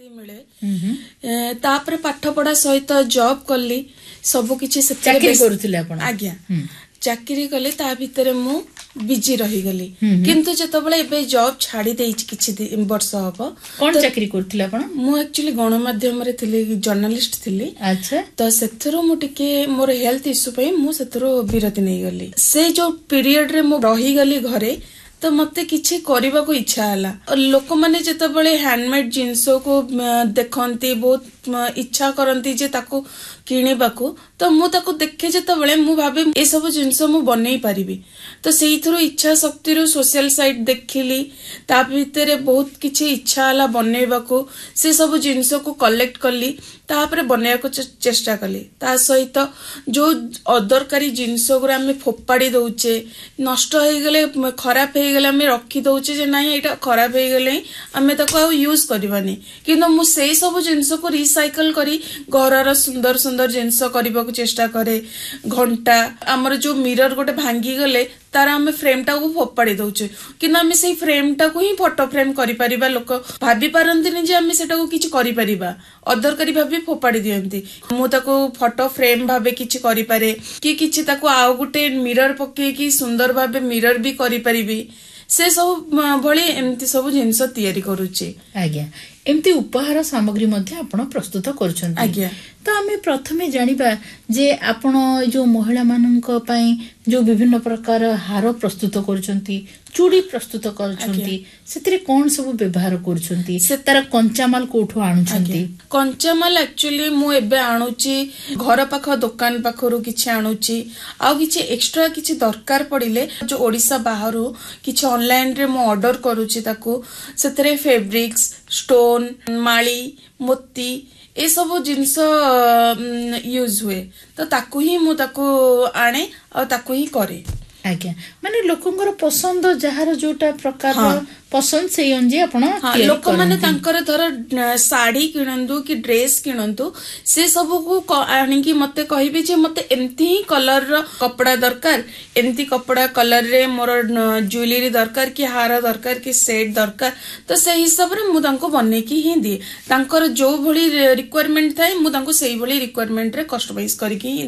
मिले तापर पाठ पढ़ा सहित जॉब कली सब किछि चाकरी करूथिले आपण आज्ञा चाकरी कले ता भितरे मु बिजी रही गली किंतु जेतबळे एबे जॉब छाडी देइछि किछि वर्ष हबो कोन चाकरी करथिले आपण मु एक्चुअली गणमाध्यम रे थिले जर्नलिस्ट थिली अच्छा तो सेथरो मु टिके मोर हेल्थ इश्यू पई मु सेथरो विरति नै गली से जो पीरियड रे मु रही गली घरे तो मते किछि करबा को इच्छा हला लोक माने जेतबळे हैंडमेड जिंसो को देखंती बहुत इच्छा करंती जे ताको किणेबाको तो मु ताको देखे जेतबळे मु भाबे ए सब जिंस मु बनै परिबी तो सेही थरो इच्छा शक्ति रो सोशल साइट देखिली ता भीतरे बहुत किछि इच्छा हला बनेबाको से सब जिंस को कलेक्ट करली तापरे बनेया को चेष्टा कली ता सहित जो अदरकारी जिंस गुरा हमें फोपाड़ी दउचे नष्ट हो गले खराब हो गले हमें रखी दउचे जे नाही एटा खराब हो गले हमें ताको आ यूज करबानी किंतु मु सेही सब जिंस को रिसाइकल करी घरर सुंदर सुंदर जिंस करबा को चेष्टा करे घंटा हमर जो मिरर गोटे भांगी गले तार हमें फ्रेम टा को फोपाड़ी दउचे किंतु हमें सेही फ्रेम टा को ही फोटो फ्रेम करि परिबा लोक भाबी पारंतिनी जे हमें सेटा को किछि करि परिबा अदरकारी भाबी फोपाड़ी दियंती मु ताको फोटो फ्रेम भाबे किछि करि पारे कि किछि ताको आउ गुटे मिरर पके कि सुंदर भाबे मिरर भी करि परिबी से सब भली एमती सब जिंस तयारी करूची आज्ञा एमती उपहार सामग्री मध्ये आपण प्रस्तुत करछन्ती आज्ञा तो आमे प्रथमे जानिबा जे आपण जो महिला माननक पई जो विभिन्न प्रकार हार प्रस्तुत करछन्ती चूड़ी प्रस्तुत करछन्ती सेतरे कोन सब व्यवहार करछन्ती से तार कंचामाल कोठो आणुछन्ती कंचामाल एक्चुअली मु एबे आणुची घर पाख दुकान पाखरु किछि आणुची आ किछि एक्स्ट्रा किछि दरकार पडिले जो ओडिसा बाहरु किछि ऑनलाइन रे मु ऑर्डर करूची ताको सेतरे फैब्रिक्स स्टोन माली मोती ए सब जिंस यूज हुए तो ताकू ही मु ताकू आणे और ताकू ही करे आज्ञा माने लोकंगर पसंद जहार जोटा प्रकार पसंद से अंजे आपण लोक माने तांकर धर साड़ी किणंदु कि ड्रेस किणंदु से सब को आनी कि मते कहिबे जे मते एमती ही कलर रो कपड़ा दरकार एमती कपड़ा कलर रे मोर ज्वेलरी दरकार कि हार दरकार कि सेट दरकार तो से हिसाब रे मु तांको बने की ही दिए तांकर जो भली रिक्वायरमेंट थाए मु तांको सेही भली रिक्वायरमेंट रे कस्टमाइज करी की